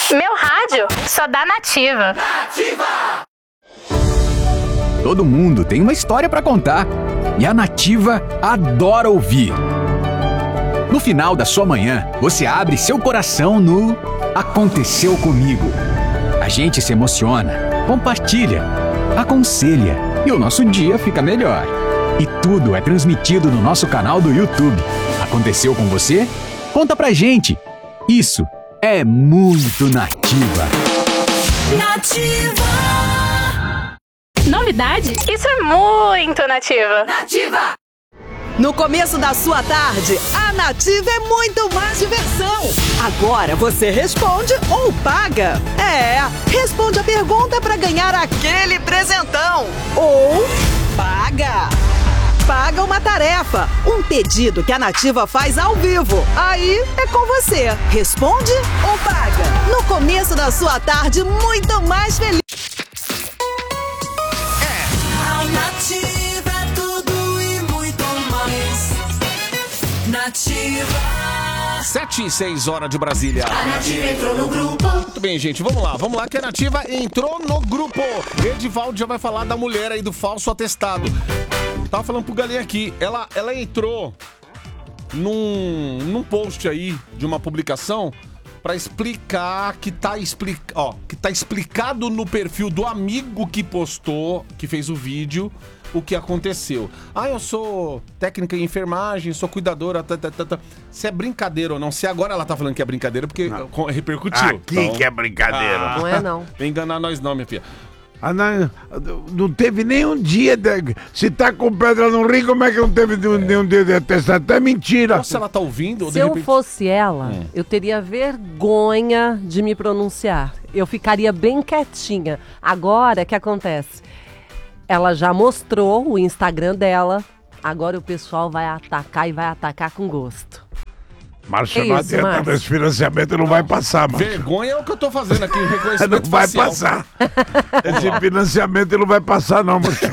Meu rádio só dá Nativa. Todo mundo tem uma história pra contar e a Nativa adora ouvir. No final da sua manhã, você abre seu coração no Aconteceu Comigo. A gente se emociona, compartilha, aconselha e o nosso dia fica melhor. E tudo é transmitido no nosso canal do YouTube. Aconteceu com você? Conta pra gente. Isso é muito Nativa. Nativa. Novidade? Isso é muito Nativa. Nativa. No começo da sua tarde, a Nativa é muito mais diversão. Agora você responde ou paga. Responde a pergunta para ganhar aquele presentão. Ou paga. Paga uma tarefa, um pedido que a Nativa faz ao vivo. Aí é com você. Responde ou paga. No começo da sua tarde, muito mais feliz. A Nativa é tudo e muito mais. Nativa. 7h06 de Brasília. A Nativa entrou no grupo. Muito bem, gente, vamos lá que a Nativa entrou no grupo. Edivaldo já vai falar da mulher aí do falso atestado. Tava falando pro Galinha aqui, ela entrou num post aí de uma publicação pra explicar que tá explicado no perfil do amigo que postou, que fez o vídeo, o que aconteceu. Eu sou técnica em enfermagem, sou cuidadora, Se é brincadeira ou não, se agora ela tá falando que é brincadeira, porque repercutiu. Aqui então, que é brincadeira. Não é não. Vem enganar nós não, minha filha. Não teve nenhum dia se tá com pedra no rio, como é que não teve nenhum dia de atestado? É mentira. Se ela tá ouvindo, ou Se eu fosse ela, eu teria vergonha de me pronunciar. Eu ficaria bem quietinha. Agora, o que acontece? Ela já mostrou o Instagram dela. Agora o pessoal vai atacar e vai atacar com gosto. Márcio, não adianta, esse financiamento não vai passar, Márcio. Vergonha é o que eu tô fazendo aqui, reconhecimento não vai facial. passar. Esse financiamento não vai passar, não, Márcio.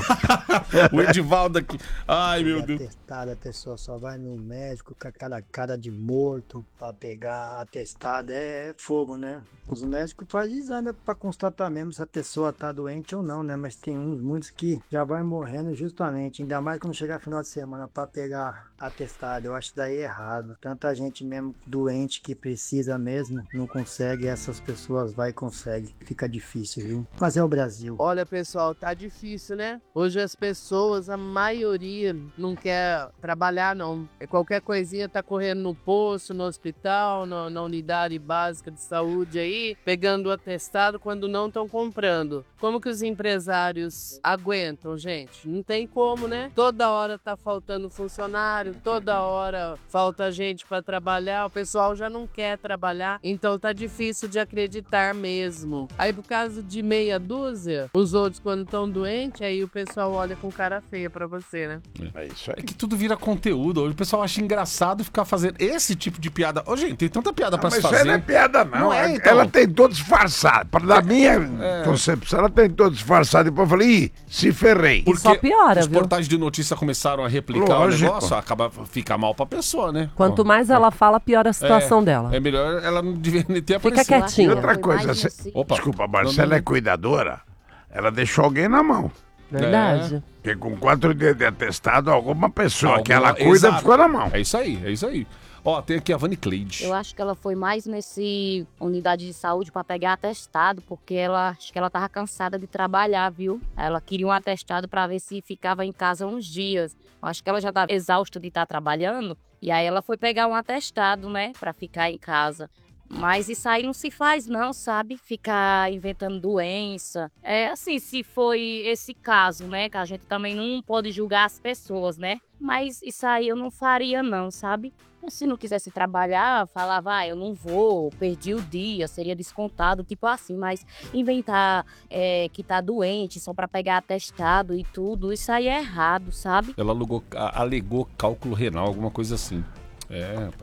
O Edivaldo aqui. Ai, meu Deus. Atestado, a pessoa só vai no médico com aquela cara de morto pra pegar atestado. É fogo, né? Os médicos fazem exame pra constatar mesmo se a pessoa tá doente ou não, né? Mas tem muitos que já vai morrendo justamente, ainda mais quando chegar final de semana pra pegar atestado. Eu acho daí errado. Tanta gente mesmo doente que precisa mesmo, não consegue, essas pessoas vai e consegue. Fica difícil, viu? Mas é o Brasil. Olha, pessoal, tá difícil, né? Hoje as pessoas, a maioria, não quer trabalhar, não. Qualquer coisinha tá correndo no posto, no hospital, na unidade básica de saúde aí, pegando o atestado quando não estão comprando. Como que os empresários aguentam, gente? Não tem como, né? Toda hora tá faltando funcionário, toda hora falta gente para trabalhar, o pessoal já não quer trabalhar, então tá difícil de acreditar mesmo. Aí por causa de meia dúzia, os outros quando estão doentes, aí o pessoal olha com cara feia pra você, né? É isso aí. É que tudo vira conteúdo. Hoje o pessoal acha engraçado ficar fazendo esse tipo de piada. Gente, tem tanta piada pra se fazer. Mas isso não é piada, não. Então. Ela tem todo disfarçado. Da minha concepção, ela tem todo disfarçado. E depois eu falei, se ferrei. Porque só piora, os viu? portais de notícia começaram a replicar o negócio, acaba ficar mal pra pessoa, né? Quanto mais ela fala, pior a situação dela. É melhor ela não devia nem ter aparecido. Fica quietinha. E outra coisa, desculpa, Marcela é cuidadora, ela deixou alguém na mão. Verdade. Porque com 4 dias de atestado, alguma pessoa que ela cuida ficou na mão. É isso aí. Ó, tem aqui a Vani Cleide. Eu acho que ela foi mais nesse unidade de saúde para pegar atestado, porque acho que ela tava cansada de trabalhar, viu? Ela queria um atestado para ver se ficava em casa uns dias. Eu acho que ela já tava exausta de estar trabalhando, e aí ela foi pegar um atestado, né, para ficar em casa. Mas isso aí não se faz não, sabe? Ficar inventando doença. É assim, se foi esse caso, né? Que a gente também não pode julgar as pessoas, né? Mas isso aí eu não faria não, sabe? Se não quisesse trabalhar, falava, eu não vou, perdi o dia, seria descontado, tipo assim. Mas inventar que tá doente só pra pegar atestado e tudo, isso aí é errado, sabe? Ela alegou cálculo renal, alguma coisa assim. Rapaz.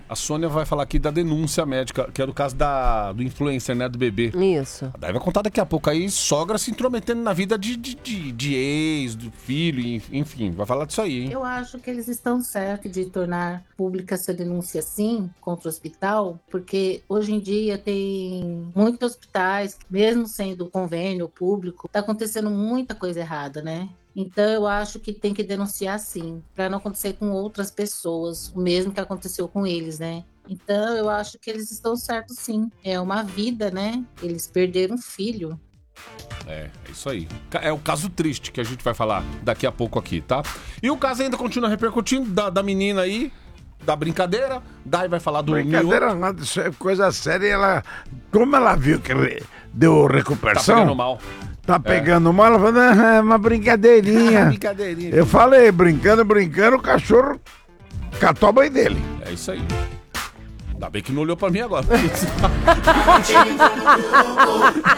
A Sônia vai falar aqui da denúncia médica, que é do caso do influencer, né? Do bebê. Isso. Daí vai contar daqui a pouco aí, sogra se intrometendo na vida de ex, do filho, enfim. Vai falar disso aí, hein? Eu acho que eles estão certos de tornar pública essa denúncia sim contra o hospital, porque hoje em dia tem muitos hospitais, mesmo sendo convênio público, tá acontecendo muita coisa errada, né? Então eu acho que tem que denunciar sim, para não acontecer com outras pessoas, o mesmo que aconteceu com eles, né? Então eu acho que eles estão certos sim. É uma vida, né? Eles perderam um filho. É isso aí. É o caso triste que a gente vai falar daqui a pouco aqui, tá? E o caso ainda continua repercutindo da menina aí, da brincadeira. Daí vai falar do Brincadeira não, isso é coisa séria. Como ela viu que deu recuperação... Tá pegando mal. Tá pegando mal, ela falou, é uma brincadeirinha. Brincadeirinha. Eu falei, brincando, o cachorro catou a mãe dele. É isso aí. Ainda bem que não olhou pra mim agora.